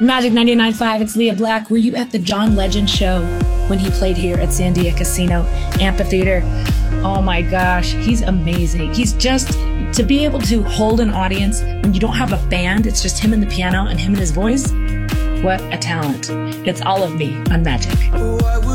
Magic 99.5, it's Leah Black. Were you at the John Legend show when he played here at Sandia Casino Amphitheater? Oh my gosh, he's amazing. He's just, to be able to hold an audience when you don't have a band, it's just him and the piano and him and his voice. What a talent. It's all of me on Magic.